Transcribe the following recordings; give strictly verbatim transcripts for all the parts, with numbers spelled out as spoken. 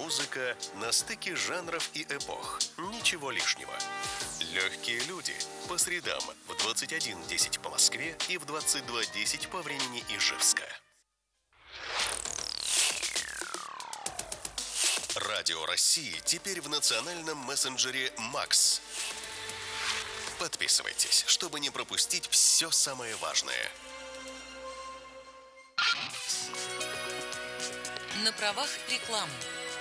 Музыка на стыке жанров и эпох. Ничего лишнего. Легкие люди. По средам в двадцать один десять по Москве и в двадцать два десять по времени Ижевска. Радио России теперь в национальном мессенджере «Макс». Подписывайтесь, чтобы не пропустить все самое важное. На правах рекламы.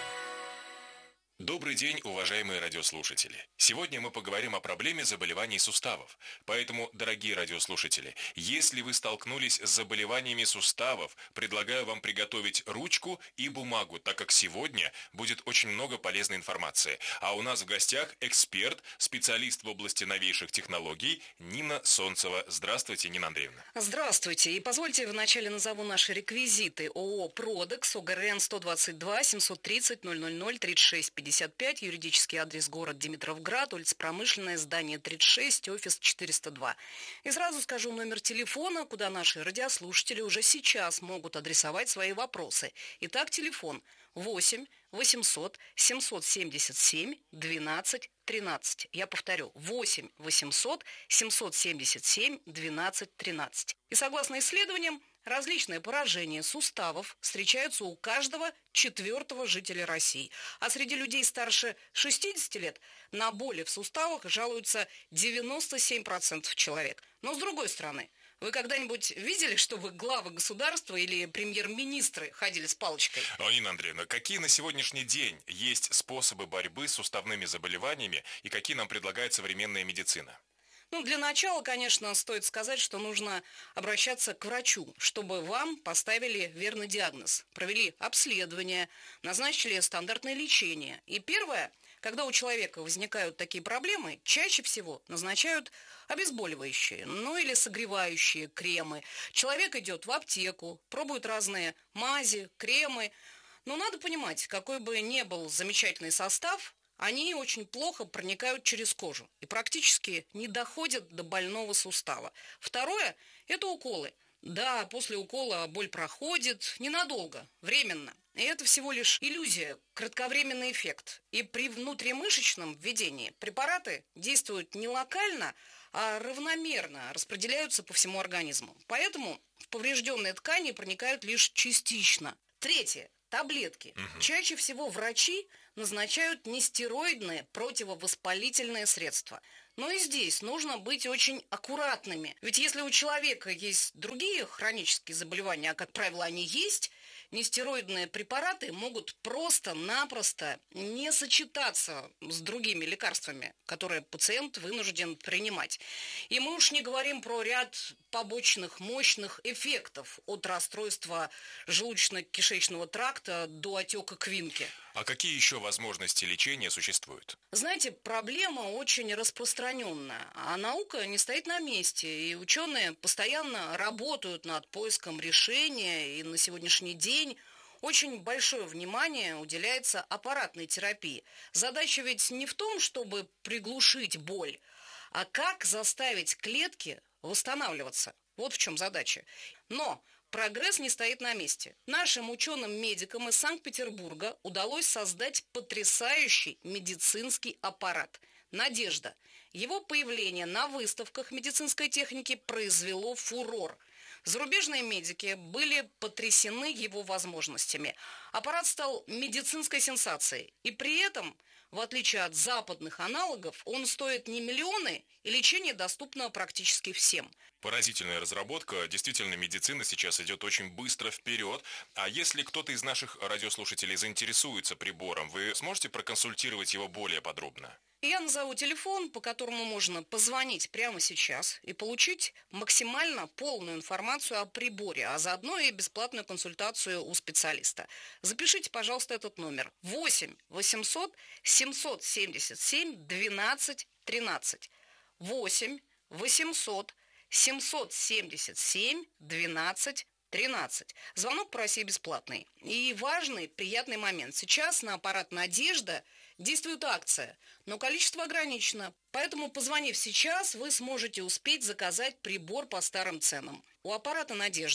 Добрый день, уважаемые радиослушатели. Сегодня мы поговорим о проблеме заболеваний суставов. Поэтому, дорогие радиослушатели, если вы столкнулись с заболеваниями суставов, предлагаю вам приготовить ручку и бумагу, так как сегодня будет очень много полезной информации. А у нас в гостях эксперт, специалист в области новейших технологий Нина Солнцева. Здравствуйте, Нина Андреевна. Здравствуйте. И позвольте вначале назову наши реквизиты. ООО «Продекс», ОГРН сто двадцать два семьсот тридцать ноль ноль ноль тридцать шесть пятьдесят пять, юридический адрес город Димитровград, улица Промышленная, здание тридцать шесть, офис четыреста два. И сразу скажу номер телефона, куда наши радиослушатели уже сейчас могут адресовать свои вопросы. Итак, телефон восемь восемьсот семьсот семьдесят семь двенадцать тринадцать. Я повторю, восемь восемьсот семьсот семьдесят семь двенадцать тринадцать. И согласно исследованиям, различные поражения суставов встречаются у каждого четвертого жителя России. А среди людей старше шестидесяти лет на боли в суставах жалуются девяносто семь процентов человек. Но с другой стороны, вы когда-нибудь видели, чтобы главы государства или премьер-министры ходили с палочкой? О, Нина Андреевна, какие на сегодняшний день есть способы борьбы с суставными заболеваниями и какие нам предлагает современная медицина? Ну, для начала, конечно, стоит сказать, что нужно обращаться к врачу, чтобы вам поставили верный диагноз, провели обследование, назначили стандартное лечение. И первое, когда у человека возникают такие проблемы, чаще всего назначают обезболивающие, ну или согревающие кремы. Человек идет в аптеку, пробует разные мази, кремы. Но надо понимать, какой бы ни был замечательный состав, они очень плохо проникают через кожу и практически не доходят до больного сустава. Второе – это уколы. Да, после укола боль проходит ненадолго, временно. И это всего лишь иллюзия, кратковременный эффект. И при внутримышечном введении препараты действуют не локально, а равномерно распределяются по всему организму. Поэтому в поврежденные ткани проникают лишь частично. Третье. Таблетки. Угу. Чаще всего врачи назначают нестероидные противовоспалительные средства. Но и здесь нужно быть очень аккуратными. Ведь если у человека есть другие хронические заболевания, а, как правило, они есть, нестероидные препараты могут просто-напросто не сочетаться с другими лекарствами, которые пациент вынужден принимать. И мы уж не говорим про ряд побочных мощных эффектов от расстройства желудочно-кишечного тракта до отека квинки. А какие еще возможности лечения существуют? Знаете, проблема очень распространенная, а наука не стоит на месте, и ученые постоянно работают над поиском решения, и на сегодняшний день очень большое внимание уделяется аппаратной терапии. Задача ведь не в том, чтобы приглушить боль, а как заставить клетки восстанавливаться. Вот в чем задача. Но прогресс не стоит на месте. Нашим ученым-медикам из Санкт-Петербурга удалось создать потрясающий медицинский аппарат «Надежда». Его появление на выставках медицинской техники произвело фурор. Зарубежные медики были потрясены его возможностями. Аппарат стал медицинской сенсацией. И при этом, в отличие от западных аналогов, он стоит не миллионы, и лечение доступно практически всем. Поразительная разработка. Действительно, медицина сейчас идет очень быстро вперед. А если кто-то из наших радиослушателей заинтересуется прибором, вы сможете проконсультировать его более подробно? Я назову телефон, по которому можно позвонить прямо сейчас и получить максимально полную информацию о приборе, а заодно и бесплатную консультацию у специалиста. Запишите, пожалуйста, этот номер. восемь восемьсот семьсот семьдесят семь двенадцать тринадцать. восемь восемьсот семьсот семьдесят семь двенадцать тринадцать. Звонок по России бесплатный. И важный, приятный момент. Сейчас на аппарат «Надежда» действует акция, но количество ограничено. Поэтому, позвонив сейчас, вы сможете успеть заказать прибор по старым ценам. У аппарата «Надежда»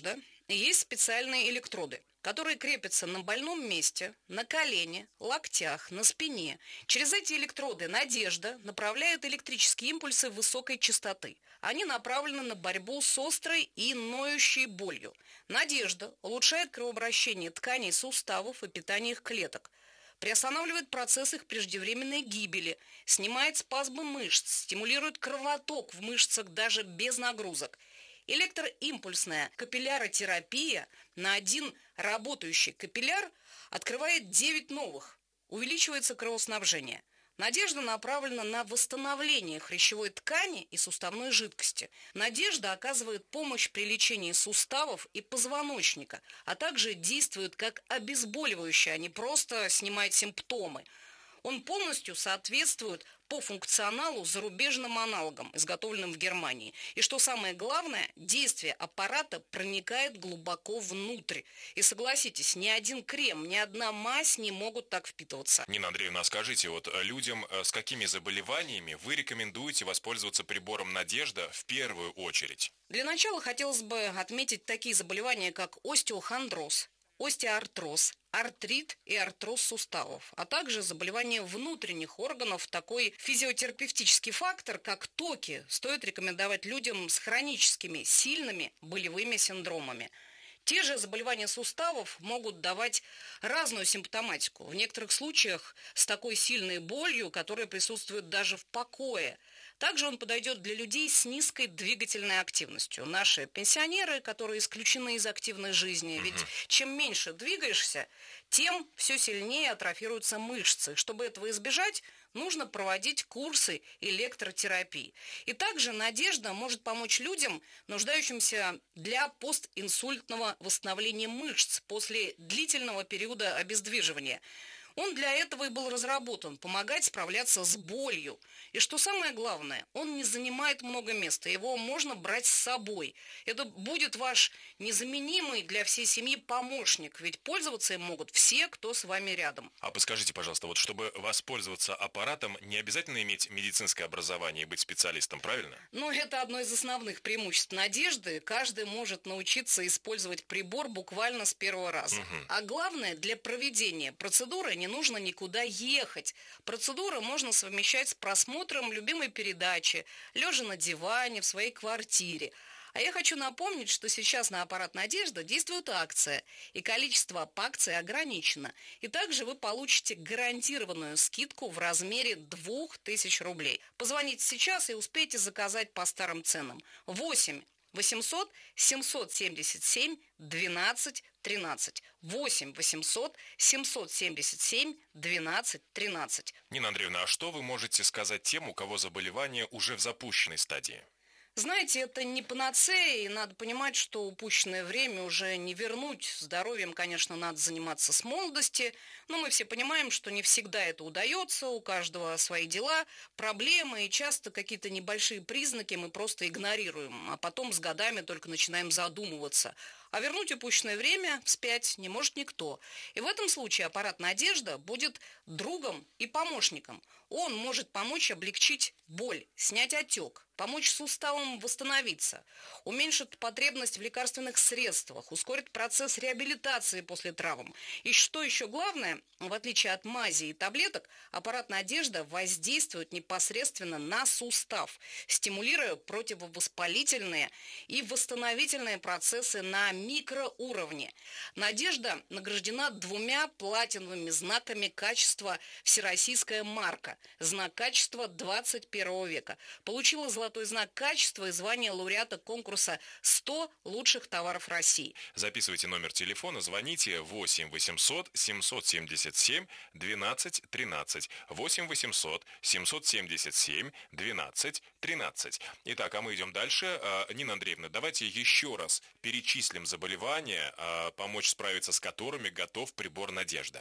есть специальные электроды, которые крепятся на больном месте, на колене, локтях, на спине. Через эти электроды Надежда направляет электрические импульсы высокой частоты. Они направлены на борьбу с острой и ноющей болью. Надежда улучшает кровообращение тканей суставов и питание их клеток, приостанавливает процесс их преждевременной гибели, снимает спазмы мышц, стимулирует кровоток в мышцах даже без нагрузок. Электроимпульсная капилляротерапия на один работающий капилляр открывает девять новых. Увеличивается кровоснабжение. Надежда направлена на восстановление хрящевой ткани и суставной жидкости. Надежда оказывает помощь при лечении суставов и позвоночника, а также действует как обезболивающее, а не просто снимает симптомы. Он полностью соответствует по функционалу зарубежным аналогам, изготовленным в Германии. И что самое главное, действие аппарата проникает глубоко внутрь. И согласитесь, ни один крем, ни одна мазь не могут так впитываться. Нина Андреевна, скажите, вот людям с какими заболеваниями вы рекомендуете воспользоваться прибором «Надежда» в первую очередь? Для начала хотелось бы отметить такие заболевания, как остеохондроз, остеоартроз, артрит и артроз суставов, а также заболевания внутренних органов. Такой физиотерапевтический фактор, как токи, стоит рекомендовать людям с хроническими, сильными болевыми синдромами. Те же заболевания суставов могут давать разную симптоматику. В некоторых случаях с такой сильной болью, которая присутствует даже в покое. Также он подойдет для людей с низкой двигательной активностью. Наши пенсионеры, которые исключены из активной жизни, ведь чем меньше двигаешься, тем все сильнее атрофируются мышцы. Чтобы этого избежать, нужно проводить курсы электротерапии. И также Надежда может помочь людям, нуждающимся для постинсультного восстановления мышц после длительного периода обездвиживания. Он для этого и был разработан – помогать справляться с болью. И что самое главное, он не занимает много места, его можно брать с собой. Это будет ваш незаменимый для всей семьи помощник, ведь пользоваться им могут все, кто с вами рядом. А подскажите, пожалуйста, вот чтобы воспользоваться аппаратом, не обязательно иметь медицинское образование и быть специалистом, правильно? Ну, это одно из основных преимуществ Надежды. Каждый может научиться использовать прибор буквально с первого раза. Угу. А главное, для проведения процедуры не нужно никуда ехать. Процедуру можно совмещать с просмотром любимой передачи, лежа на диване в своей квартире. А я хочу напомнить, что сейчас на аппарат «Надежда» действует акция, и количество по акции ограничено. И также вы получите гарантированную скидку в размере двух тысяч рублей. Позвоните сейчас и успейте заказать по старым ценам. восемь восемьсот семьсот семьдесят семь двенадцать тринадцать. восемь восемьсот семьсот семьдесят семь двенадцать тринадцать. Нина Андреевна, а что вы можете сказать тем, у кого заболевание уже в запущенной стадии? Знаете, это не панацея, и надо понимать, что упущенное время уже не вернуть. Здоровьем, конечно, надо заниматься с молодости, но мы все понимаем, что не всегда это удается, у каждого свои дела, проблемы, и часто какие-то небольшие признаки мы просто игнорируем, а потом с годами только начинаем задумываться. А вернуть упущенное время вспять не может никто. И в этом случае аппарат «Надежда» будет другом и помощником. Он может помочь облегчить боль, снять отек, помочь суставам восстановиться, уменьшит потребность в лекарственных средствах, ускорит процесс реабилитации после травм. И что еще главное, в отличие от мази и таблеток, аппарат «Надежда» воздействует непосредственно на сустав, стимулируя противовоспалительные и восстановительные процессы на микроуровне. «Надежда» награждена двумя платиновыми знаками качества «Всероссийская марка», знак качества двадцать первого века. Получила золотой знак качества и звание лауреата конкурса сто лучших товаров России. Записывайте номер телефона, звоните восемь восемьсот семьсот семьдесят семь двенадцать тринадцать. восемь восемьсот семьсот семьдесят семь двенадцать тринадцать. Итак, а мы идем дальше. Нина Андреевна, давайте еще раз перечислим заболевания, помочь справиться с которыми готов прибор «Надежда».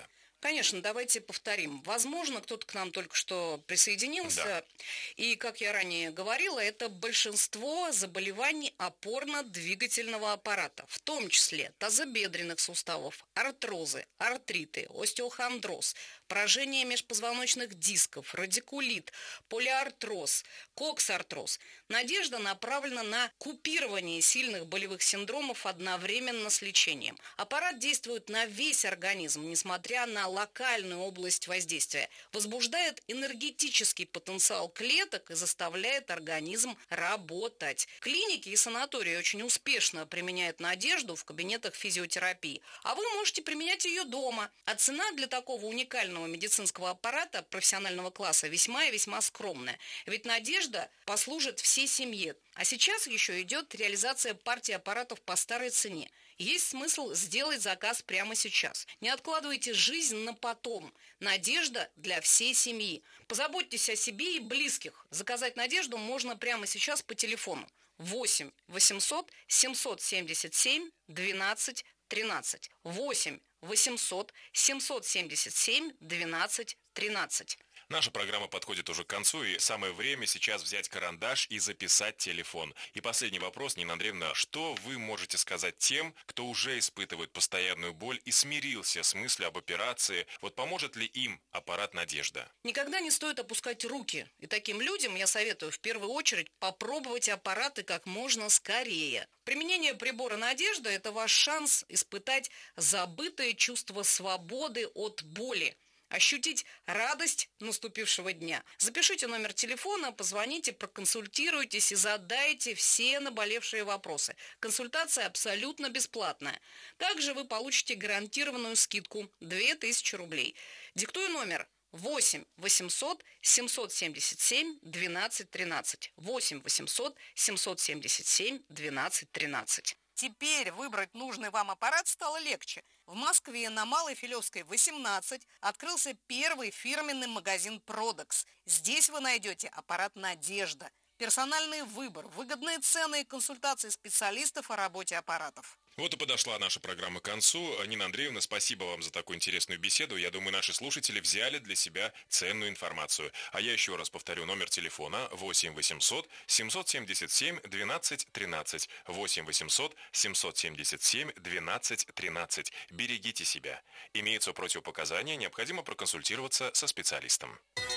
Конечно, давайте повторим. Возможно, кто-то к нам только что присоединился. Да. И, как я ранее говорила, это большинство заболеваний опорно-двигательного аппарата, в том числе тазобедренных суставов, артрозы, артриты, остеохондроз, поражение межпозвоночных дисков, радикулит, полиартроз, коксартроз. Надежда направлена на купирование сильных болевых синдромов одновременно с лечением. Аппарат действует на весь организм, несмотря на локальную область воздействия, возбуждает энергетический потенциал клеток и заставляет организм работать. Клиники и санатории очень успешно применяют Надежду в кабинетах физиотерапии, а вы можете применять ее дома. А цена для такого уникального медицинского аппарата профессионального класса весьма и весьма скромная. Ведь Надежда послужит всей семье. А сейчас еще идет реализация партии аппаратов по старой цене. Есть смысл сделать заказ прямо сейчас. Не откладывайте жизнь на потом. Надежда для всей семьи. Позаботьтесь о себе и близких. Заказать Надежду можно прямо сейчас по телефону восемь восемьсот семьсот семьдесят семь двенадцать тринадцать. восемь восемьсот семьсот семьдесят семь двенадцать тринадцать. Наша программа подходит уже к концу, и самое время сейчас взять карандаш и записать телефон. И последний вопрос, Нина Андреевна, что вы можете сказать тем, кто уже испытывает постоянную боль и смирился с мыслью об операции? Вот поможет ли им аппарат «Надежда»? Никогда не стоит опускать руки. И таким людям я советую в первую очередь попробовать аппараты как можно скорее. Применение прибора «Надежда» – это ваш шанс испытать забытое чувство свободы от боли. Ощутить радость наступившего дня. Запишите номер телефона, позвоните, проконсультируйтесь и задайте все наболевшие вопросы. Консультация абсолютно бесплатная. Также вы получите гарантированную скидку две тысячи рублей. Диктую номер восемь восемьсот семьсот семьдесят семь двенадцать тринадцать. восемь восемьсот семьсот семьдесят семь двенадцать тринадцать. Теперь выбрать нужный вам аппарат стало легче. В Москве на Малой Филевской, восемнадцать, открылся первый фирменный магазин «Продекс». Здесь вы найдете аппарат «Надежда», персональный выбор, выгодные цены и консультации специалистов о работе аппаратов. Вот и подошла наша программа к концу. Нина Андреевна, спасибо вам за такую интересную беседу. Я думаю, наши слушатели взяли для себя ценную информацию. А я еще раз повторю номер телефона восемь восемьсот семьсот семьдесят семь двенадцать тринадцать. восемь восемьсот семьсот семьдесят семь двенадцать тринадцать. Берегите себя. Имеются противопоказания, необходимо проконсультироваться со специалистом.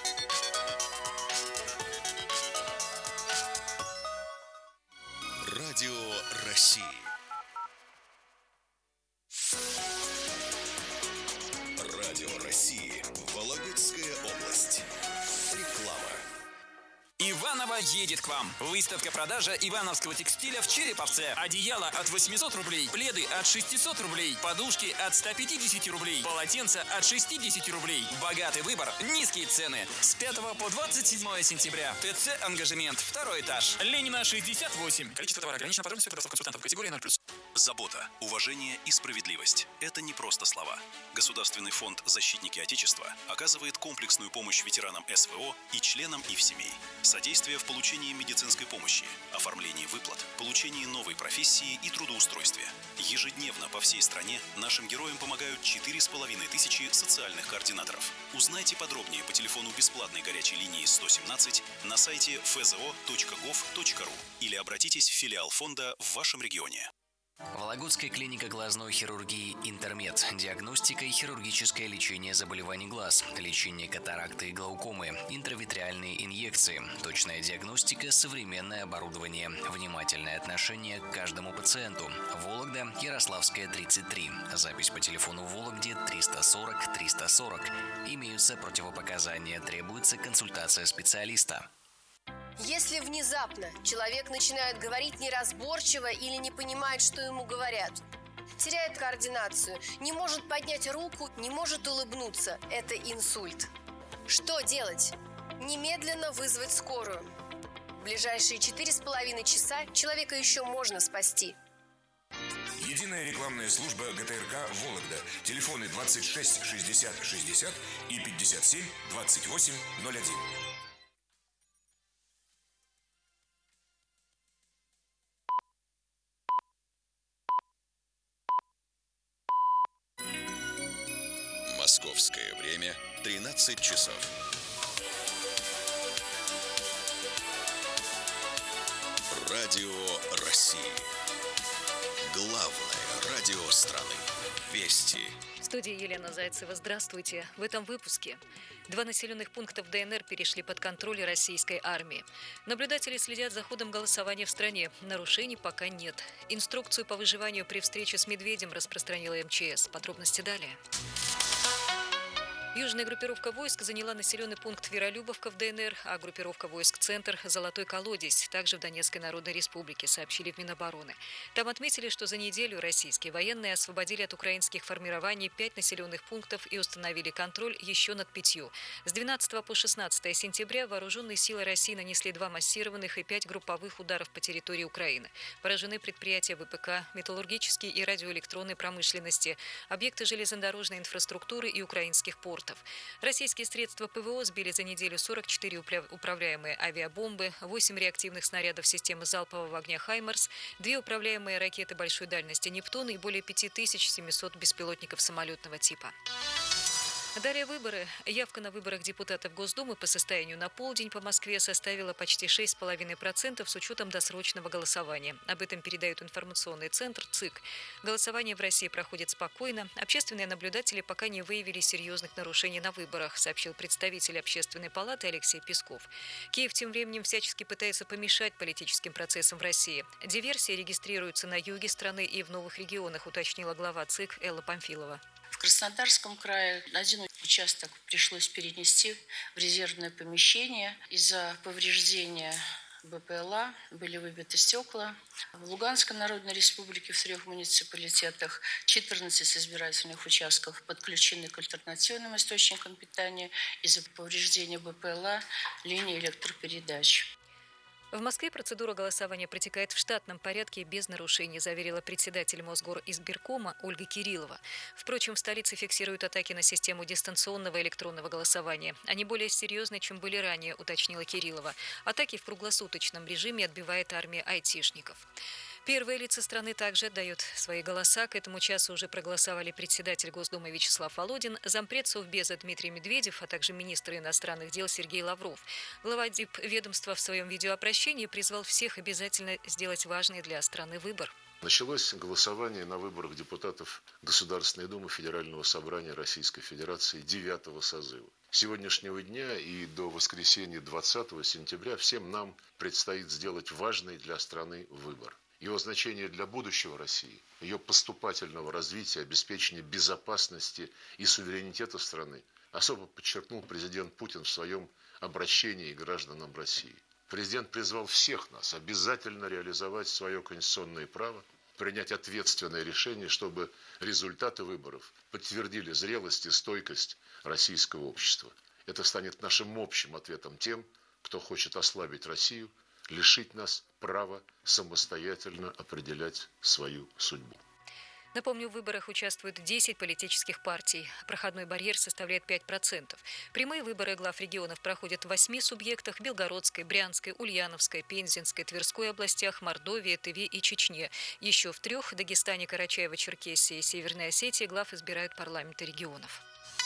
Радио России. Радио России. Вологодская область. Реклама. Иваново едет к вам. Выставка-продажа ивановского текстиля в Череповце. Одеяло от восьмисот рублей, пледы от шестисот рублей, подушки от ста пятидесяти рублей, полотенца от шестидесяти рублей. Богатый выбор, низкие цены. С пятого по двадцать седьмое сентября. ТЦ «Ангажемент», второй этаж. Ленина, шестьдесят восемь. Количество товара ограничено, подробности у консультантов категории ноль плюс. Забота, уважение и справедливость – это не просто слова. Государственный фонд «Защитники Отечества» оказывает комплексную помощь ветеранам СВО и членам их семей. Содействие в получении медицинской помощи, оформлении выплат, получении новой профессии и трудоустройстве. Ежедневно по всей стране нашим героям помогают четыре с половиной тысячи социальных координаторов. Узнайте подробнее по телефону бесплатной горячей линии сто семнадцать на сайте эф зэ о точка гов точка ру или обратитесь в филиал фонда в вашем регионе. Вологодская клиника глазной хирургии «Интермед». Диагностика и хирургическое лечение заболеваний глаз, лечение катаракты и глаукомы, интравитреальные инъекции, точная диагностика, современное оборудование, внимательное отношение к каждому пациенту. Вологда, Ярославская, тридцать три. Запись по телефону в Вологде триста сорок триста сорок. Имеются противопоказания, требуется консультация специалиста. Если внезапно человек начинает говорить неразборчиво или не понимает, что ему говорят, теряет координацию, не может поднять руку, не может улыбнуться, это инсульт. Что делать? Немедленно вызвать скорую. В ближайшие четыре с половиной часа человека еще можно спасти. Единая рекламная служба гэ тэ эр ка «Вологда». Телефоны двадцать шесть шестьдесят шестьдесят и пятьдесят семь двадцать восемь ноль один. Московская. Московское время тринадцать часов. Радио России. Главное радио страны. Вести. В студии Елена Зайцева. Здравствуйте. В этом выпуске. Два населенных пункта в ДНР перешли под контроль российской армии. Наблюдатели следят за ходом голосования в стране. Нарушений пока нет. Инструкцию по выживанию при встрече с медведем распространила МЧС. Подробности далее. Южная группировка войск заняла населенный пункт Веролюбовка в ДНР, а группировка войск «Центр» – Золотой Колодец, также в Донецкой Народной Республике, сообщили в Минобороны. Там отметили, что за неделю российские военные освободили от украинских формирований пять населенных пунктов и установили контроль еще над пятью. С двенадцатого по шестнадцатое сентября вооруженные силы России нанесли два массированных и пять групповых ударов по территории Украины. Поражены предприятия ВПК, металлургические и радиоэлектронной промышленности, объекты железнодорожной инфраструктуры и украинских портов. Российские средства ПВО сбили за неделю сорок четыре управляемые авиабомбы, восемь реактивных снарядов системы залпового огня «Хаймарс», две управляемые ракеты большой дальности «Нептун» и более пять тысяч семьсот беспилотников самолетного типа. Далее выборы. Явка на выборах депутатов Госдумы по состоянию на полдень по Москве составила почти шесть целых пять десятых процента с учетом досрочного голосования. Об этом передает информационный центр ЦИК. Голосование в России проходит спокойно. Общественные наблюдатели пока не выявили серьезных нарушений на выборах, сообщил представитель Общественной палаты Алексей Песков. Киев тем временем всячески пытается помешать политическим процессам в России. Диверсии регистрируются на юге страны и в новых регионах, уточнила глава ЦИК Элла Памфилова. В Краснодарском крае один участок пришлось перенести в резервное помещение. Из-за повреждения БПЛА были выбиты стекла. В Луганской Народной Республике в трех муниципалитетах четырнадцать избирательных участков подключены к альтернативным источникам питания. Из-за повреждения БПЛА линии электропередач. В Москве процедура голосования протекает в штатном порядке и без нарушений, заверила председатель Мосгоризбиркома Ольга Кириллова. Впрочем, в столице фиксируют атаки на систему дистанционного электронного голосования. Они более серьезны, чем были ранее, уточнила Кириллова. Атаки в круглосуточном режиме отбивает армия айтишников. Первые лица страны также отдают свои голоса. К этому часу уже проголосовали председатель Госдумы Вячеслав Володин, зампред Совбеза Дмитрий Медведев, а также министр иностранных дел Сергей Лавров. Глава дипведомства в своем видеообращении призвал всех обязательно сделать важный для страны выбор. Началось голосование на выборах депутатов Государственной Думы Федерального собрания Российской Федерации девятого созыва. С сегодняшнего дня и до воскресенья двадцатого сентября всем нам предстоит сделать важный для страны выбор. Его значение для будущего России, ее поступательного развития, обеспечения безопасности и суверенитета страны особо подчеркнул президент Путин в своем обращении к гражданам России. Президент призвал всех нас обязательно реализовать свое конституционное право, принять ответственное решение, чтобы результаты выборов подтвердили зрелость и стойкость российского общества. Это станет нашим общим ответом тем, кто хочет ослабить Россию, лишить нас права самостоятельно определять свою судьбу. Напомню, в выборах участвуют десять политических партий. Проходной барьер составляет пять процентов. Прямые выборы глав регионов проходят в восьми субъектах – Белгородской, Брянской, Ульяновской, Пензенской, Тверской областях, Мордовии, Тыве и Чечне. Еще в трех – Дагестане, Карачаево-Черкесии и Северной Осетии глав избирают парламенты регионов.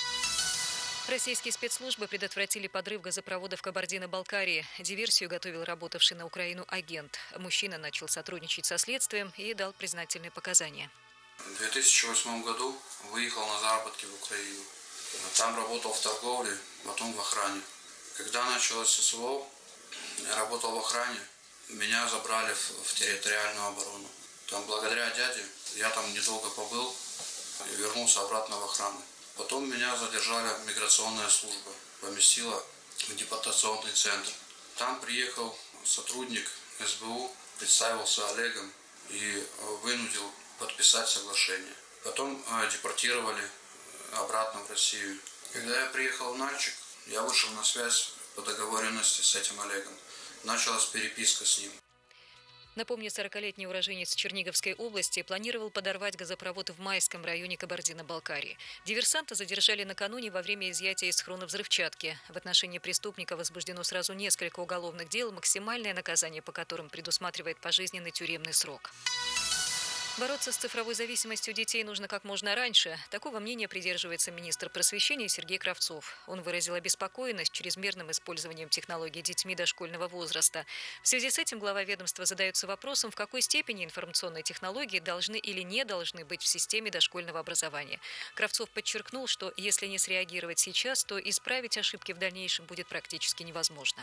Российские спецслужбы предотвратили подрыв газопровода в Кабардино-Балкарии. Диверсию готовил работавший на Украину агент. Мужчина начал сотрудничать со следствием и дал признательные показания. В две тысячи восьмом году выехал на заработки в Украину. Там работал в торговле, потом в охране. Когда началось СВО, я работал в охране. Меня забрали в, в территориальную оборону. Там благодаря дяде я там недолго побыл и вернулся обратно в охрану. Потом меня задержали миграционная служба, поместила в депортационный центр. Там приехал сотрудник СБУ, представился Олегом и вынудил подписать соглашение. Потом депортировали обратно в Россию. Когда я приехал в Нальчик, я вышел на связь по договоренности с этим Олегом. Началась переписка с ним. Напомню, сорокалетний уроженец Черниговской области планировал подорвать газопровод в Майском районе Кабардино-Балкарии. Диверсанта задержали накануне во время изъятия из схрона взрывчатки. В отношении преступника возбуждено сразу несколько уголовных дел, максимальное наказание по которым предусматривает пожизненный тюремный срок. Бороться с цифровой зависимостью детей нужно как можно раньше. Такого мнения придерживается министр просвещения Сергей Кравцов. Он выразил обеспокоенность чрезмерным использованием технологий детьми дошкольного возраста. В связи с этим глава ведомства задается вопросом, в какой степени информационные технологии должны или не должны быть в системе дошкольного образования. Кравцов подчеркнул, что если не среагировать сейчас, то исправить ошибки в дальнейшем будет практически невозможно.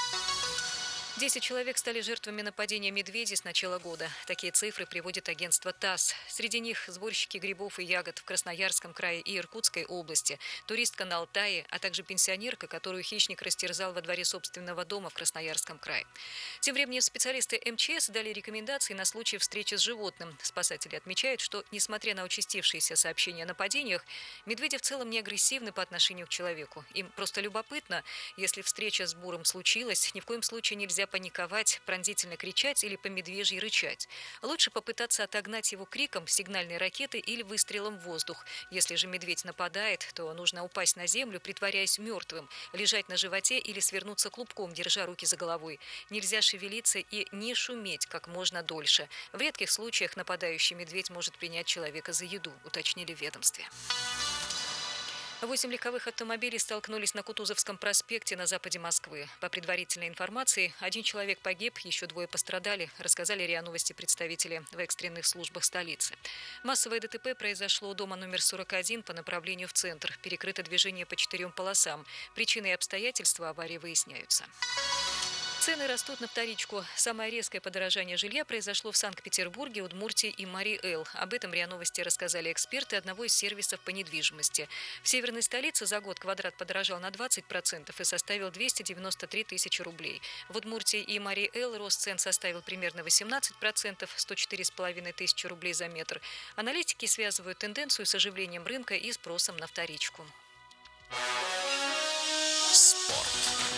Десять человек стали жертвами нападения медведей с начала года. Такие цифры приводит агентство ТАСС. Среди них сборщики грибов и ягод в Красноярском крае и Иркутской области, туристка на Алтае, а также пенсионерка, которую хищник растерзал во дворе собственного дома в Красноярском крае. Тем временем специалисты эм че эс дали рекомендации на случай встречи с животным. Спасатели отмечают, что, несмотря на участившиеся сообщения о нападениях, медведи в целом не агрессивны по отношению к человеку. Им просто любопытно, если встреча с буром случилась, ни в коем случае нельзя паниковать, пронзительно кричать или по медвежьи рычать. Лучше попытаться отогнать его криком, сигнальной ракетой или выстрелом в воздух. Если же медведь нападает, то нужно упасть на землю, притворяясь мертвым, лежать на животе или свернуться клубком, держа руки за головой. Нельзя шевелиться и не шуметь как можно дольше. В редких случаях нападающий медведь может принять человека за еду, уточнили в ведомстве. Восемь легковых автомобилей столкнулись на Кутузовском проспекте на западе Москвы. По предварительной информации, один человек погиб, еще двое пострадали, рассказали РИА Новости представители в экстренных службах столицы. Массовое ДТП произошло у дома номер сорок один по направлению в центр. Перекрыто движение по четырем полосам. Причины и обстоятельства аварии выясняются. Цены растут на вторичку. Самое резкое подорожание жилья произошло в Санкт-Петербурге, Удмуртии и Марий-Эл. Об этом РИА Новости рассказали эксперты одного из сервисов по недвижимости. В северной столице за год квадрат подорожал на двадцать процентов и составил двести девяносто три тысячи рублей. В Удмуртии и Марий-Эл рост цен составил примерно восемнадцать процентов, сто четыре с половиной тысячи рублей за метр. Аналитики связывают тенденцию с оживлением рынка и спросом на вторичку. Спорт.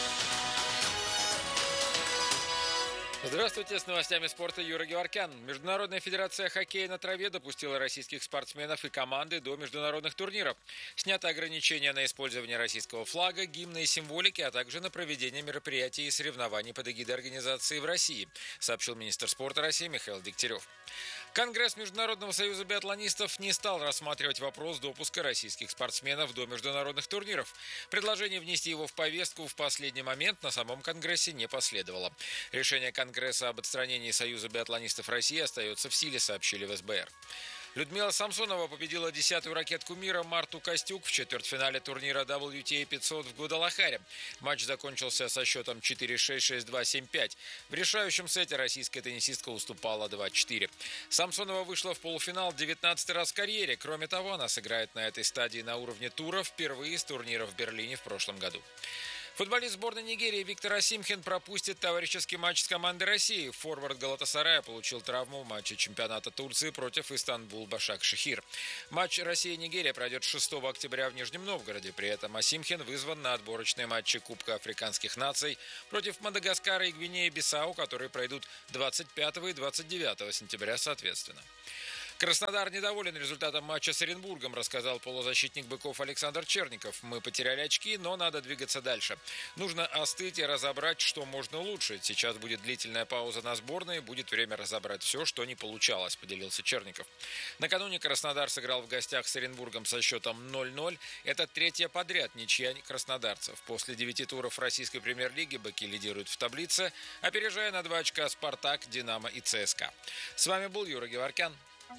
Здравствуйте, с новостями спорта Юра Геворкян. Международная федерация хоккея на траве допустила российских спортсменов и команды до международных турниров. Снято ограничения на использование российского флага, гимна и символики, а также на проведение мероприятий и соревнований под эгидой организации в России, сообщил министр спорта России Михаил Дегтярев. Конгресс Международного союза биатлонистов не стал рассматривать вопрос допуска российских спортсменов до международных турниров. Предложение внести его в повестку в последний момент на самом Конгрессе не последовало. Решение Конгресса об отстранении Союза биатлонистов России остается в силе, сообщили в эс бэ эр. Людмила Самсонова победила десятую ракетку мира Марту Костюк в четвертьфинале турнира дабл ю ти эй пятьсот в Гвадалахаре. Матч закончился со счетом четыре шесть, шесть два, семь пять. В решающем сете российская теннисистка уступала два четыре. Самсонова вышла в полуфинал девятнадцатый раз в карьере. Кроме того, она сыграет на этой стадии на уровне тура впервые с турнира в Берлине в прошлом году. Футболист сборной Нигерии Виктор Осимхен пропустит товарищеский матч с командой России. Форвард Галатасарая получил травму в матче чемпионата Турции против Истанбул Башак-Шехир. Матч Россия-Нигерия пройдет шестого октября в Нижнем Новгороде. При этом Осимхен вызван на отборочные матчи Кубка африканских наций против Мадагаскара и Гвинеи-Бисау, которые пройдут двадцать пятого и двадцать девятого сентября соответственно. Краснодар недоволен результатом матча с Оренбургом, рассказал полузащитник «Быков» Александр Черников. Мы потеряли очки, но надо двигаться дальше. Нужно остыть и разобрать, что можно улучшить. Сейчас будет длительная пауза на сборной, будет время разобрать все, что не получалось, поделился Черников. Накануне Краснодар сыграл в гостях с Оренбургом со счетом ноль ноль. Это третья подряд ничья краснодарцев. После девяти туров российской премьер-лиги «Быки» лидируют в таблице, опережая на два очка «Спартак», «Динамо» и ЦСКА. С вами был Юра Геворкян.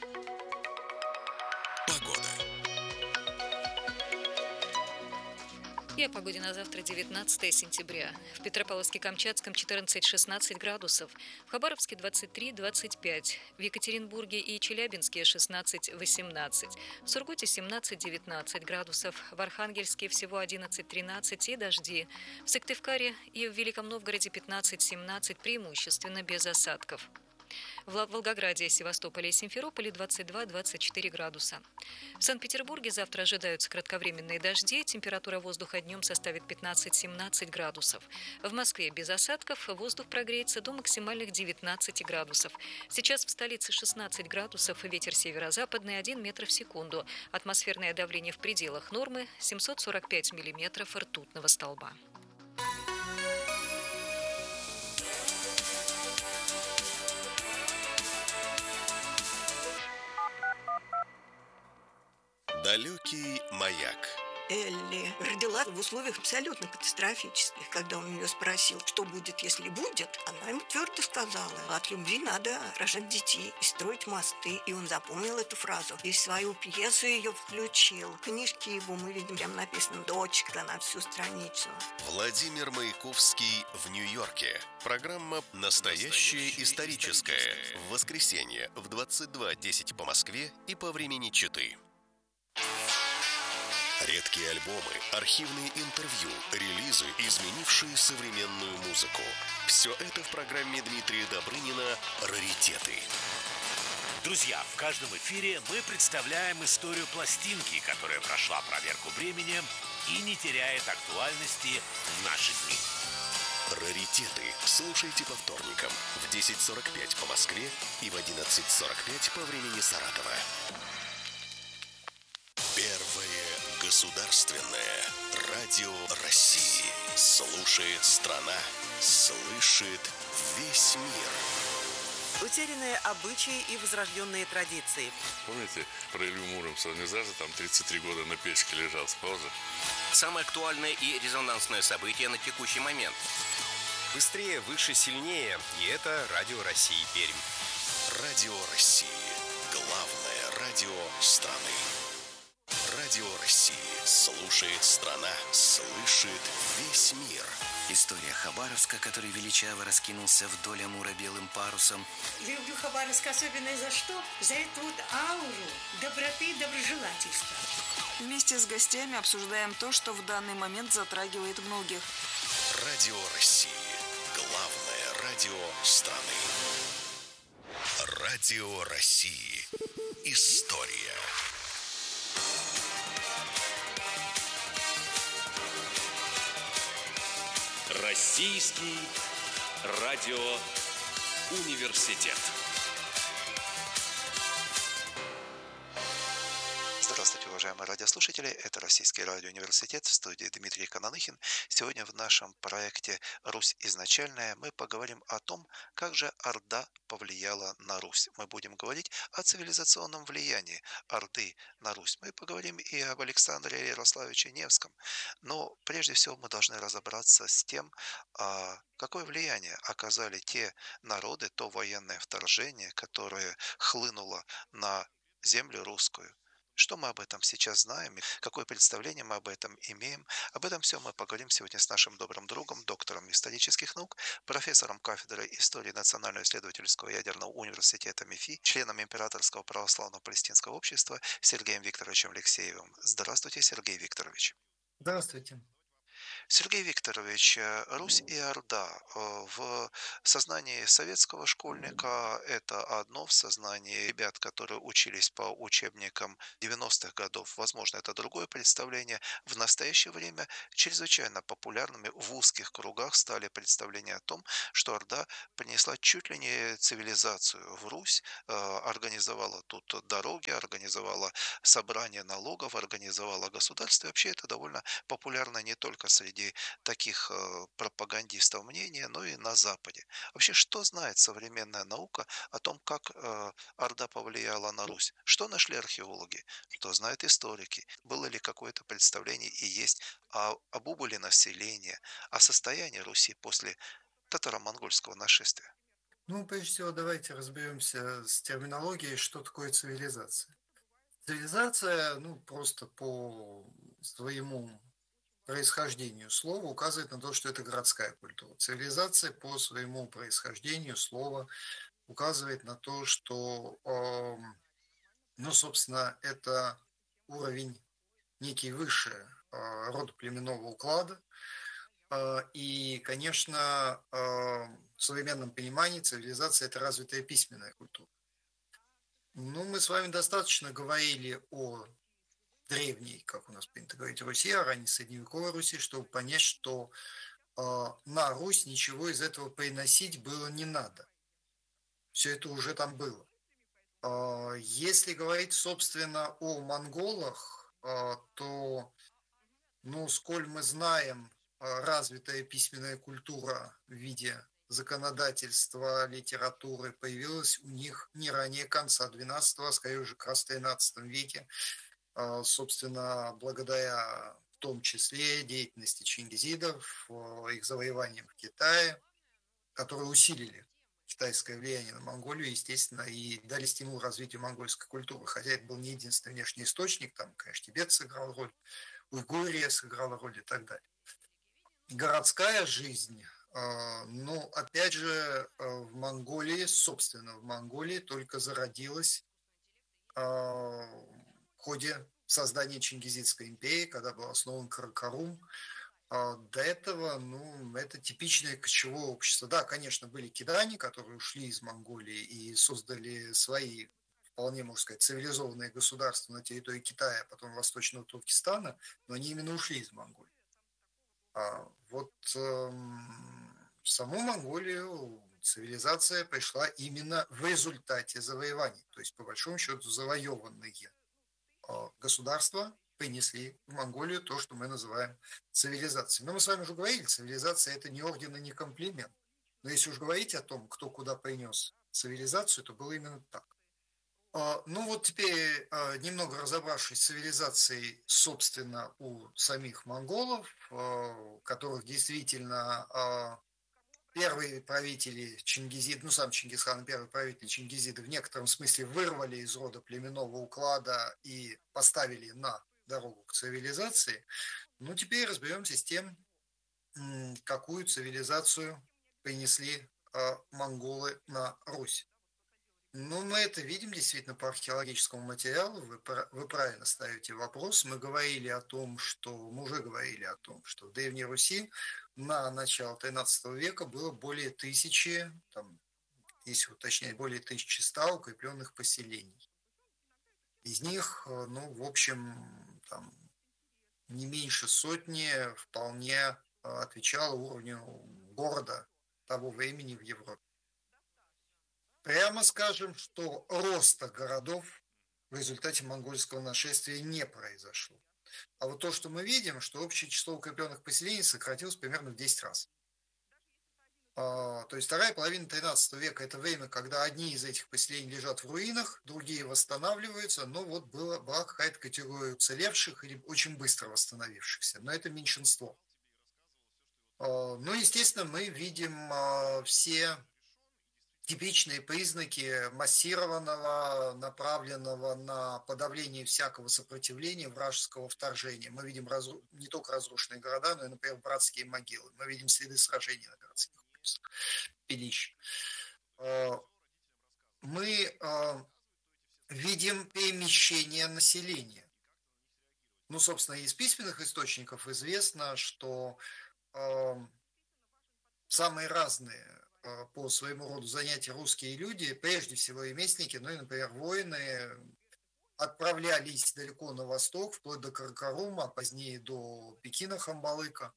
Погода. И о погоде на завтра, девятнадцатое сентября. В Петропавловске-Камчатском четырнадцать-шестнадцать градусов, в Хабаровске двадцать три - двадцать пять, в Екатеринбурге и Челябинске шестнадцать-восемнадцать, в Сургуте семнадцать - девятнадцать градусов, в Архангельске всего одиннадцать - тринадцать и дожди, в Сыктывкаре и в Великом Новгороде пятнадцать - семнадцать, преимущественно без осадков. В Волгограде, Севастополе и Симферополе двадцать два - двадцать четыре градуса. В Санкт-Петербурге завтра ожидаются кратковременные дожди. Температура воздуха днем составит пятнадцать - семнадцать градусов. В Москве без осадков воздух прогреется до максимальных девятнадцати градусов. Сейчас в столице шестнадцать градусов, ветер северо-западный один метр в секунду. Атмосферное давление в пределах нормы семьсот сорок пять миллиметров ртутного столба. Далекий маяк. Элли родила в условиях абсолютно катастрофических. Когда он ее спросил, что будет, если будет, она ему твердо сказала: от любви надо рожать детей и строить мосты. И он запомнил эту фразу и в свою пьесу ее включил. В книжке его мы видим, прям написано «Дочка» на всю страницу. Владимир Маяковский в Нью-Йорке. Программа «Настоящее историческое». В воскресенье в двадцать два десять по Москве и по времени Читы. Редкие альбомы, архивные интервью, релизы, изменившие современную музыку. Все это в программе Дмитрия Добрынина «Раритеты». Друзья, в каждом эфире мы представляем историю пластинки, которая прошла проверку временем и не теряет актуальности в наши дни. «Раритеты» слушайте по вторникам в десять сорок пять по Москве и в одиннадцать сорок пять по времени Саратова. Первое государственное радио России. Слушает страна, слышит весь мир. Утерянные обычаи и возрожденные традиции. Помните, про Илью Муромца? Не зажил, там тридцать три года на печке лежал с паузы. Самое актуальное и резонансное событие на текущий момент. Быстрее, выше, сильнее. И это Радио России Пермь. Радио России. Главное радио страны. Радио России. Слушает страна, слышит весь мир. История Хабаровска, который величаво раскинулся вдоль Амура белым парусом. Люблю Хабаровск особенно за что? За эту вот ауру доброты и доброжелательства. Вместе с гостями обсуждаем то, что в данный момент затрагивает многих. Радио России. Главное радио страны. Радио России. История. Российский радиоуниверситет. Здравствуйте, уважаемые радиослушатели. Это Российский радиоуниверситет, в студии Дмитрий Кананыхин. Сегодня в нашем проекте «Русь изначальная» мы поговорим о том, как же Орда повлияла на Русь. Мы будем говорить о цивилизационном влиянии Орды на Русь. Мы поговорим и об Александре Ярославиче Невском. Но прежде всего мы должны разобраться с тем, какое влияние оказали те народы, то военное вторжение, которое хлынуло на землю русскую. Что мы об этом сейчас знаем, какое представление мы об этом имеем, об этом все мы поговорим сегодня с нашим добрым другом, доктором исторических наук, профессором кафедры истории Национального исследовательского ядерного университета МИФИ, членом Императорского православного палестинского общества Сергеем Викторовичем Алексеевым. Здравствуйте, Сергей Викторович. Здравствуйте. Сергей Викторович, Русь и Орда в сознании советского школьника это одно, в сознании ребят, которые учились по учебникам девяностых годов, возможно, это другое представление. В настоящее время чрезвычайно популярными в узких кругах стали представления о том, что Орда принесла чуть ли не цивилизацию в Русь, организовала тут дороги, организовала собрание налогов, организовала государство. И вообще это довольно популярно не только среди таких э, пропагандистов мнения, но и на Западе. Вообще, что знает современная наука о том, как э, Орда повлияла на Русь? Что нашли археологи? Что знают историки? Было ли какое-то представление и есть о, об убыли населения, о состоянии Руси после татаро-монгольского нашествия? Ну, прежде всего, давайте разберемся с терминологией, что такое цивилизация. Цивилизация, ну, просто по своему происхождению слова указывает на то, что это городская культура. Цивилизация по своему происхождению слова указывает на то, что, э, ну, собственно, это уровень некий выше э, родоплеменного уклада. Э, и, конечно, э, в современном понимании цивилизация – это развитая письменная культура. Ну, мы с вами достаточно говорили о древней, как у нас принято говорить, Руси, а ранней средневековой Руси, чтобы понять, что э, на Русь ничего из этого приносить было не надо. Все это уже там было. Э, если говорить, собственно, о монголах, э, то, ну, сколь мы знаем, э, развитая письменная культура в виде законодательства, литературы появилась у них не ранее конца двенадцатого, а скорее уже как раз в тринадцатом веке. собственно, благодаря в том числе деятельности чингизидов, их завоеваниям в Китае, которые усилили китайское влияние на Монголию, естественно, и дали стимул развитию монгольской культуры. Хотя это был не единственный внешний источник, там, конечно, Тибет сыграл роль, Уйгурия сыграла роль и так далее. Городская жизнь, ну, опять же, в Монголии, собственно, в Монголии только зародилась в ходе создания Чингизидской империи, когда был основан Каракарум. До этого, ну, это типичное кочевое общество. Да, конечно, были кидани, которые ушли из Монголии и создали свои, вполне, можно сказать, цивилизованные государства на территории Китая, а потом Восточного Туркестана, но они именно ушли из Монголии. А вот эм, в саму Монголию цивилизация пришла именно в результате завоеваний. То есть, по большому счету, завоеванные э, государства принесли в Монголию то, что мы называем цивилизацией. Но мы с вами уже говорили, цивилизация – это не орден и не комплимент. Но если уж говорить о том, кто куда принес цивилизацию, то было именно так. Ну вот теперь, немного разобравшись с цивилизацией, собственно, у самих монголов, которых действительно первые правители Чингизида, ну сам Чингисхан, первый правитель Чингизида в некотором смысле вырвали из рода племенного уклада и поставили на дорогу к цивилизации. Ну теперь разберемся с тем, какую цивилизацию принесли монголы на Русь. Ну, мы это видим действительно по археологическому материалу. Вы, вы правильно ставите вопрос. Мы говорили о том, что мы уже говорили о том, что в Древней Руси на начало тринадцатого века было более тысячи, там, если уточнять, более тысячи ста укрепленных поселений. Из них, ну, в общем, там, не меньше сотни вполне отвечало уровню города того времени в Европе. Прямо скажем, что роста городов в результате монгольского нашествия не произошло. А вот то, что мы видим, что общее число укрепленных поселений сократилось примерно в десять раз. То есть вторая половина тринадцатого века – это время, когда одни из этих поселений лежат в руинах, другие восстанавливаются, но вот была, была какая-то категория уцелевших или очень быстро восстановившихся, но это меньшинство. Ну, естественно, мы видим все типичные признаки массированного, направленного на подавление всякого сопротивления, вражеского вторжения. Мы видим разру... не только разрушенные города, но и, например, братские могилы. Мы видим следы сражений на городских улицах, пилищ. Мы видим перемещение населения. Ну, собственно, из письменных источников известно, что самые разные по своему роду занятия русские люди, прежде всего ремесленники, ну и, например, воины, отправлялись далеко на восток, вплоть до Каракарума, а позднее до Пекина, Хамбалыка,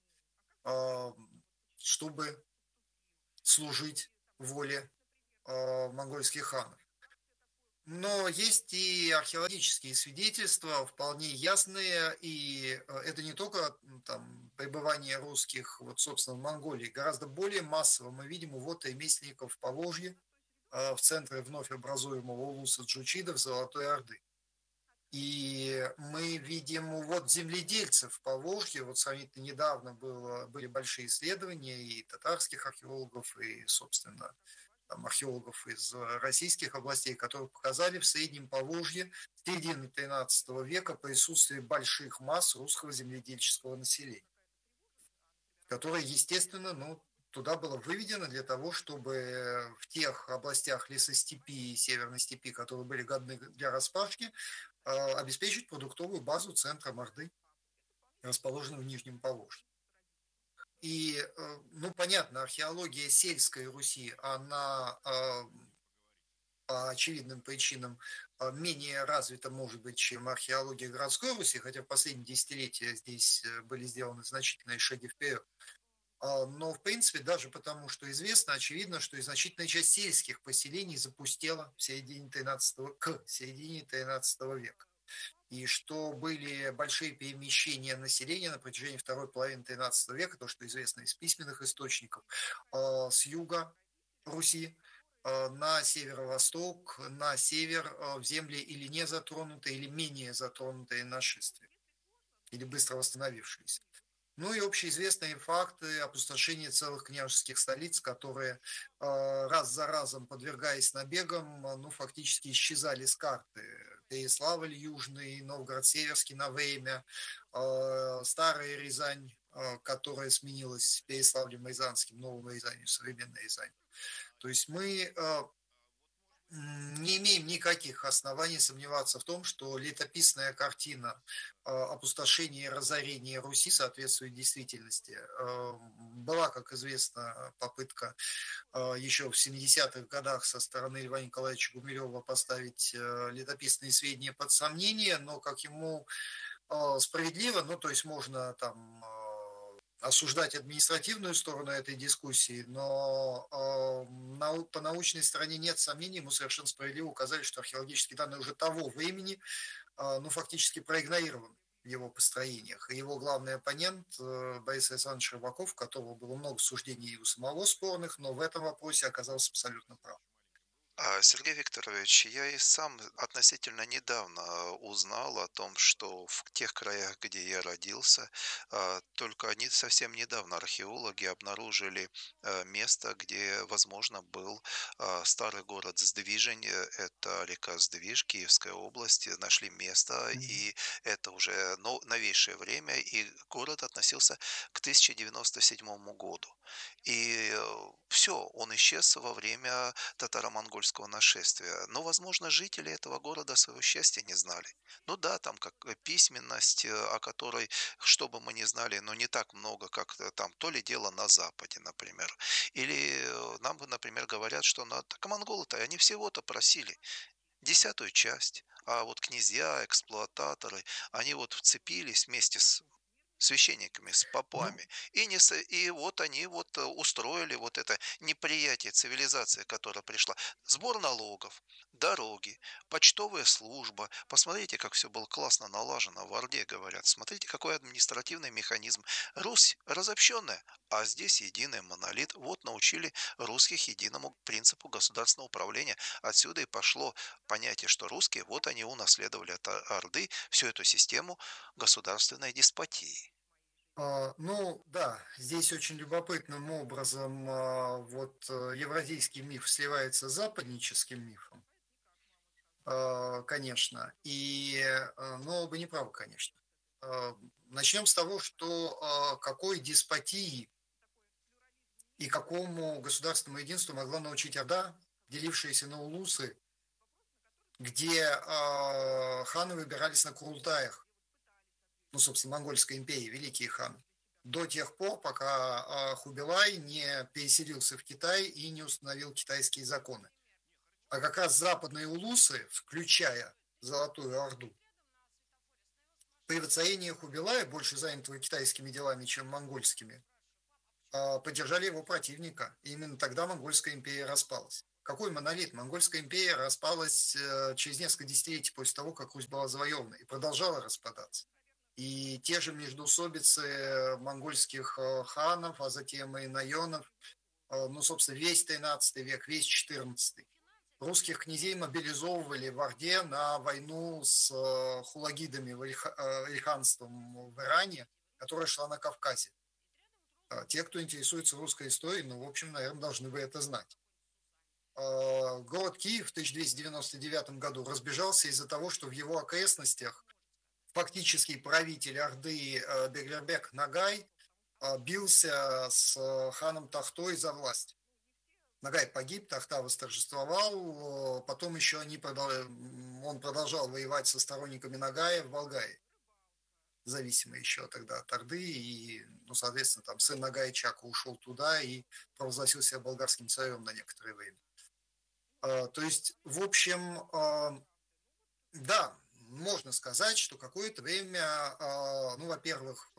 чтобы служить воле монгольских ханов. Но есть и археологические свидетельства, вполне ясные, и это не только там, пребывание русских, вот, собственно, в Монголии, гораздо более массово мы видим увод ремесленников в Поволжье, в центре вновь образуемого улуса джучидов Золотой Орды. И мы видим увод земледельцев в Поволжье, вот сравнительно недавно было, были большие исследования и татарских археологов, и, собственно, там, археологов из российских областей, которые показали в Среднем Поволжье с середины тринадцатого века присутствие больших масс русского земледельческого населения, которое, естественно, ну, туда было выведено для того, чтобы в тех областях лесостепи и северной степи, которые были годны для распашки, обеспечить продуктовую базу центра Орды, расположенного в Нижнем Поволжье. И, ну, понятно, археология сельской Руси, она по очевидным причинам менее развита, может быть, чем археология городской Руси, хотя в последние десятилетия здесь были сделаны значительные шаги вперед. Но, в принципе, даже потому, что известно, очевидно, что и значительная часть сельских поселений запустела в середине тринадцатого, к середине тринадцатого века. И что были большие перемещения населения на протяжении второй половины тринадцатого века, то, что известно из письменных источников, с юга Руси на северо-восток, на север, в земли или не затронутые, или менее затронутые нашествием, или быстро восстановившиеся. Ну и общеизвестные факты опустошения целых княжеских столиц, которые раз за разом, подвергаясь набегам, ну, фактически исчезали с карты. Переславль Южный, Новгород-Северский на время, Старая Рязань, которая сменилась Переславлем Рязанским, Новым Рязанью, современной Рязанью. То есть мы не имеем никаких оснований сомневаться в том, что летописная картина опустошения и разорения Руси соответствует действительности. Была, как известно, попытка еще в семидесятых годах со стороны Льва Николаевича Гумилева поставить летописные сведения под сомнение, но как ему справедливо, ну то есть можно там осуждать административную сторону этой дискуссии, но э, по научной стороне нет сомнений, ему совершенно справедливо указали, что археологические данные уже того времени, э, ну, фактически проигнорированы в его построениях. И его главный оппонент э, Борис Александрович Рыбаков, у которого было много суждений и у самого спорных, но в этом вопросе оказался абсолютно прав. Сергей Викторович, я и сам относительно недавно узнал о том, что в тех краях, где я родился, только они совсем недавно археологи обнаружили место, где, возможно, был старый город Сдвижень, это река Сдвиж, Киевская область, нашли место, и это уже новейшее время, и город относился к тысяча девятьсот девяносто седьмому году. И все, он исчез во время татаро-монгольского нашествия. Но, возможно, жители этого города своего счастья не знали. Ну да, там как письменность, о которой, что бы мы ни знали, но не так много, как там, то ли дело на Западе, например. Или нам, например, говорят, что на, так монголы-то, они всего-то просили десятую часть, а вот князья, эксплуататоры, они вот вцепились вместе с священниками, с попами. И, не, и вот они вот устроили вот это неприятие цивилизации, которая пришла. Сбор налогов, дороги, почтовая служба. Посмотрите, как все было классно налажено в Орде, говорят. Смотрите, какой административный механизм. Русь разобщенная, а здесь единый монолит. Вот научили русских единому принципу государственного управления. Отсюда и пошло понятие, что русские, вот они унаследовали от Орды всю эту систему государственной деспотии. Ну да, здесь очень любопытным образом вот евразийский миф сливается с западническим мифом, конечно, и, но вы не правы, конечно. Начнем с того, что какой деспотии и какому государственному единству могла научить Орда, делившаяся на улусы, где ханы выбирались на курултаях, ну, собственно, Монгольской империи, великие ханы, до тех пор, пока Хубилай не переселился в Китай и не установил китайские законы. А как раз западные улусы, включая Золотую Орду, при воцарении Хубилая, больше занятого китайскими делами, чем монгольскими, поддержали его противника. И именно тогда Монгольская империя распалась. Какой монолит? Монгольская империя распалась через несколько десятилетий после того, как Русь была завоевана, и продолжала распадаться. И те же междоусобицы монгольских ханов, а затем и наёнов, ну, собственно, весь тринадцатый век, весь четырнадцатый. Русских князей мобилизовывали в Орде на войну с хулагидами, валиханством в Иране, которая шла на Кавказе. Те, кто интересуется русской историей, ну, в общем, наверное, должны бы это знать. Город Киев в тысяча двести девяносто девятом году разбежался из-за того, что в его окрестностях фактический правитель Орды Беглербек Нагай бился с ханом Тахтой за власть. Нагай погиб, Тахта восторжествовал, потом еще они продол... он продолжал воевать со сторонниками Нагая в Болгарии, зависимо еще тогда от Орды, и, ну, соответственно, там сын Нагая Чака ушел туда и провозгласил себя болгарским царем на некоторое время. То есть, в общем, да, можно сказать, что какое-то время, ну, во-первых,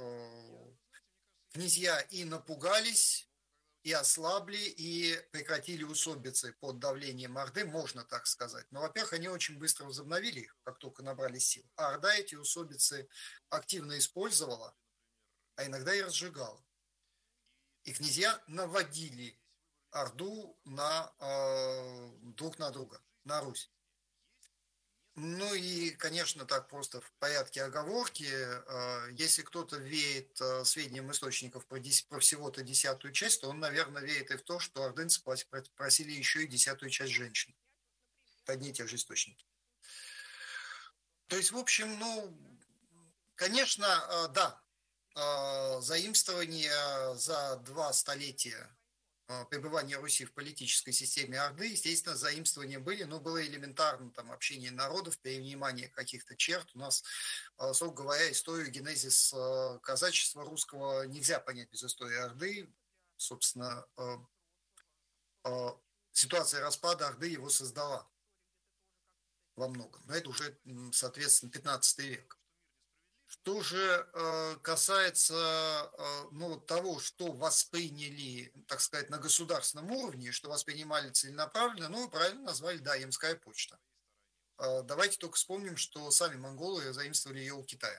князья и напугались, и ослабли, и прекратили усобицы под давлением Орды, можно так сказать. Но, во-первых, они очень быстро возобновили их, как только набрали сил. А Орда эти усобицы активно использовала, а иногда и разжигала. И князья наводили Орду на, э, друг на друга, на Русь. Ну и, конечно, так просто в порядке оговорки, э, если кто-то веет э, сведениям источников про, дес- про всего-то десятую часть, то он, наверное, веет и в то, что ордынцы прос- просили еще и десятую часть женщин. Это одни и те же источники. То есть, в общем, ну, конечно, э, да, э, заимствование за два столетия э, пребывания Руси в политической системе Орды, естественно, заимствования были, но было элементарно там общение народов, перенимание каких-то черт. У нас, э, строго говоря, историю, генезис э, казачества русского нельзя понять без истории Орды. Собственно, э, э, ситуация распада Орды его создала во многом. Но это уже, соответственно, пятнадцатый век. Что же э, касается э, ну, того, что восприняли, так сказать, на государственном уровне, что воспринимали целенаправленно, ну, правильно назвали, да, Ямская почта. Э, давайте только вспомним, что сами монголы заимствовали ее у Китая.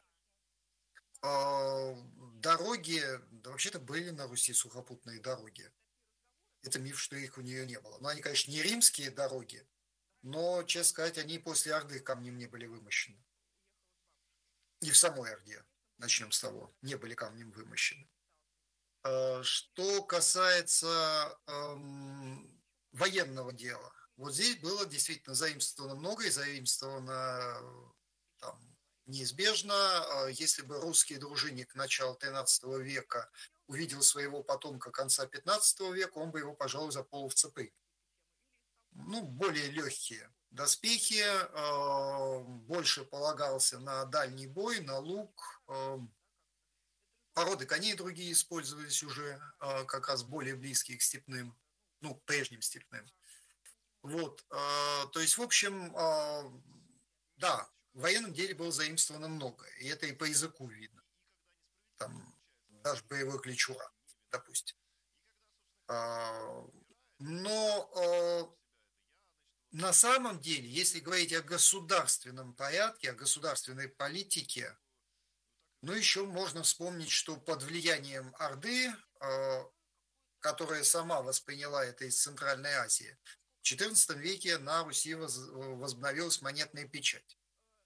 Э, дороги, да, вообще-то были на Руси сухопутные дороги. Это миф, что их у нее не было. Но они, конечно, не римские дороги, но, честно сказать, они после Орды камнем не были вымощены. И в самой Орде, начнем с того, не были камнем вымощены. Что касается эм, военного дела, вот здесь было действительно заимствовано много, и заимствовано там, неизбежно. Если бы русский дружинник начала тринадцатого века увидел своего потомка конца пятнадцатого века, он бы его, пожалуй, заполол в цепи. Ну, более легкие доспехи, э, больше полагался на дальний бой, на лук. Э, породы коней другие использовались уже, э, как раз более близкие к степным, ну, к прежним степным. Вот, э, то есть, в общем, э, да, в военном деле было заимствовано много, и это и по языку видно. Там даже боевой клич «Ура», допустим. Э, но... Э, На самом деле, если говорить о государственном порядке, о государственной политике, ну, еще можно вспомнить, что под влиянием Орды, которая сама восприняла это из Центральной Азии, в четырнадцатом веке на Руси возобновилась монетная печать.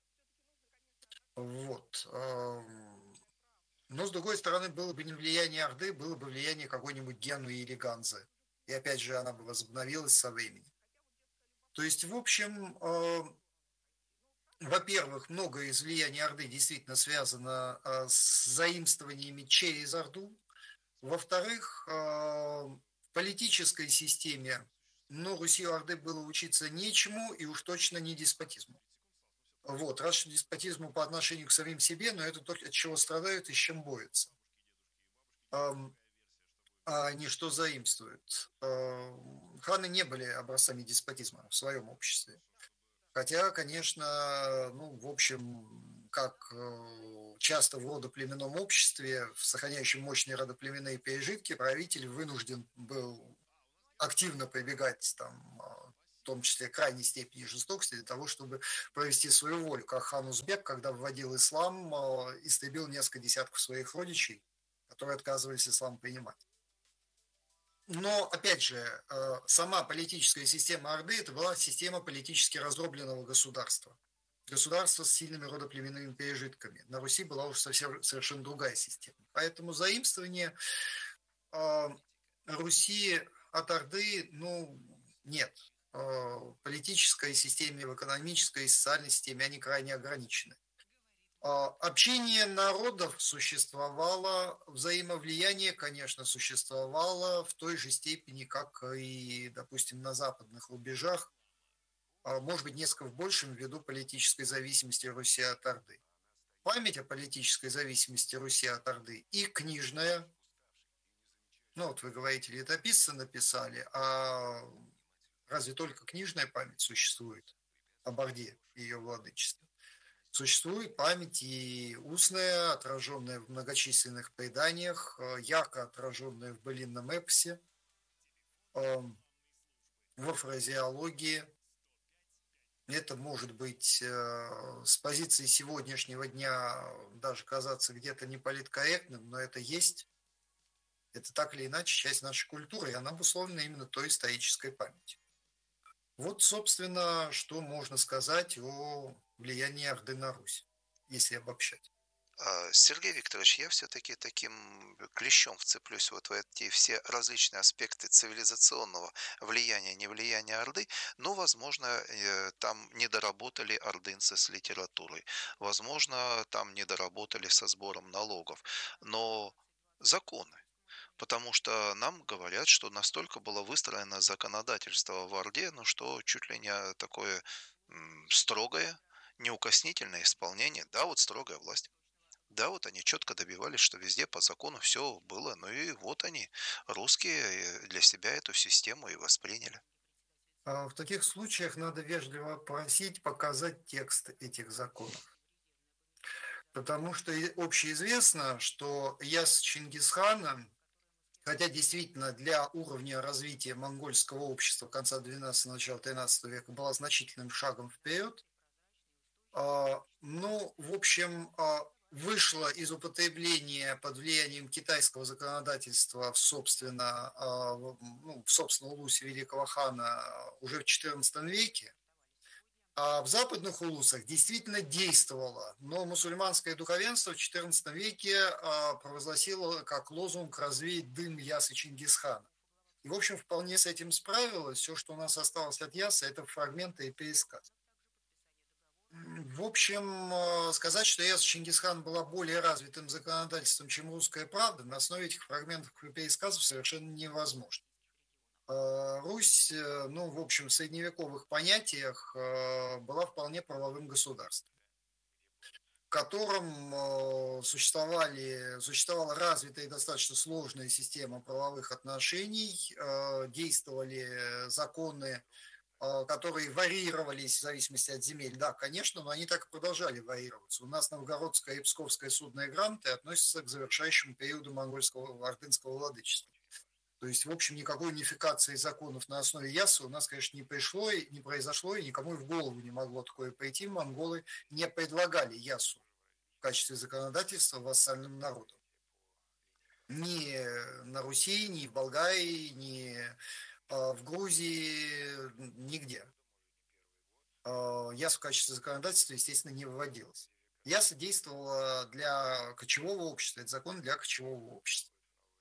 Вот. Но, с другой стороны, было бы не влияние Орды, было бы влияние какой-нибудь Генуи или Ганзы. И опять же, она бы возобновилась со временем. То есть, в общем, э, во-первых, многое из влияния Орды действительно связано э, с заимствованиями через Орду. Во-вторых, э, в политической системе, ну, Руси у Орды было учиться нечему и уж точно не деспотизму. Вот, раз деспотизму по отношению к самим себе, но это то, от чего страдают и с чем борются. Эм, а не что заимствуют. Ханы не были образцами деспотизма в своем обществе. Хотя, конечно, ну, в общем, как часто в родоплеменном обществе, в сохраняющем мощные родоплеменные пережитки, правитель вынужден был активно прибегать там, в том числе к крайней степени жестокости для того, чтобы провести свою волю. Как хан Узбек, когда вводил ислам, истребил несколько десятков своих родичей, которые отказывались ислам принимать. Но, опять же, сама политическая система Орды – это была система политически раздробленного государства. Государство с сильными родоплеменными пережитками. На Руси была уже совсем, совершенно другая система. Поэтому заимствование э, Руси от Орды, ну, нет. Э, в политической системе, в экономической и социальной системе они крайне ограничены. Общение народов существовало, взаимовлияние, конечно, существовало в той же степени, как и, допустим, на западных рубежах, может быть, несколько в большем ввиду политической зависимости Руси от Орды. Память о политической зависимости Руси от Орды и книжная, ну вот вы говорите, летописцы написали, а разве только книжная память существует об Орде и ее владычестве? Существует память и устная, отраженная в многочисленных преданиях, ярко отраженная в былинном эпосе, во фразеологии. Это может быть с позиции сегодняшнего дня даже казаться где-то неполиткорректным, но это есть. Это так или иначе часть нашей культуры, и она обусловлена именно той исторической памятью. Вот, собственно, что можно сказать о влиянии Орды на Русь, если обобщать. Сергей Викторович, я все-таки таким клещом вцеплюсь вот в эти все различные аспекты цивилизационного влияния, не влияния Орды, но, возможно, там не доработали ордынцы с литературой, возможно, там не доработали со сбором налогов, но законы. Потому что нам говорят, что настолько было выстроено законодательство в Орде, ну что чуть ли не такое м, строгое, неукоснительное исполнение, да, вот строгая власть. Да, вот они четко добивались, что везде по закону все было. Ну и вот они, русские, для себя эту систему и восприняли. В таких случаях надо вежливо просить показать текст этих законов. Потому что общеизвестно, что яс Чингисхана, хотя действительно для уровня развития монгольского общества конца двенадцатого, начала тринадцатого века была значительным шагом вперед, ну, в общем, вышла из употребления под влиянием китайского законодательства в, собственно, ну, в собственном улусе великого хана уже в четырнадцатом веке, а в западных улусах действительно действовало, но мусульманское духовенство в четырнадцатом веке провозгласило как лозунг «развеять дым ясы Чингисхана». И, в общем, вполне с этим справилось. Все, что у нас осталось от ясы, это фрагменты и пересказ. В общем, сказать, что яса Чингисхана была более развитым законодательством, чем русская правда, на основе этих фрагментов и пересказов совершенно невозможно. Русь, ну, в общем, в средневековых понятиях была вполне правовым государством, в котором существовали, существовала развитая и достаточно сложная система правовых отношений, действовали законы, которые варьировались в зависимости от земель. Да, конечно, но они так и продолжали варьироваться. У нас новгородская и псковская судные грамоты относятся к завершающему периоду монгольского ордынского владычества. То есть, в общем, никакой унификации законов на основе ясы у нас, конечно, не пришло, и не произошло, и никому и в голову не могло такое прийти. Монголы не предлагали ясу в качестве законодательства вассальным народам. Ни на Руси, ни в Болгарии, ни в Грузии, нигде. Яса в качестве законодательства, естественно, не выводилась. Яса действовала для кочевого общества, это закон для кочевого общества.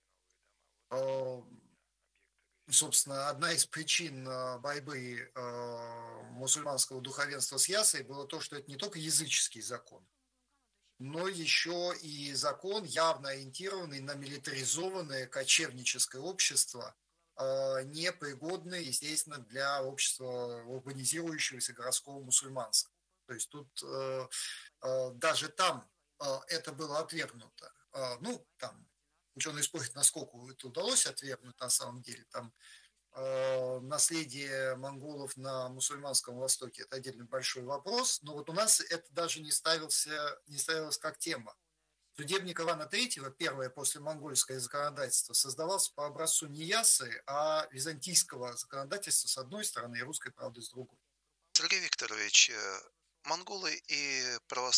Собственно, одна из причин борьбы мусульманского духовенства с ясой было то, что это не только языческий закон, но еще и закон, явно ориентированный на милитаризованное кочевническое общество, непригодное, естественно, для общества урбанизирующегося городского мусульманского. То есть тут даже там это было отвергнуто. Ну, там ученые спорят, насколько это удалось отвергнуть на самом деле. Там э, наследие монголов на мусульманском Востоке – это отдельно большой вопрос. Но вот у нас это даже не, ставился, не ставилось как тема. Судебник Ивана Третьего, первое после монгольское законодательство, создавался по образцу не ясы, а византийского законодательства с одной стороны и русской правды с другой. Сергей Викторович, монголы и православные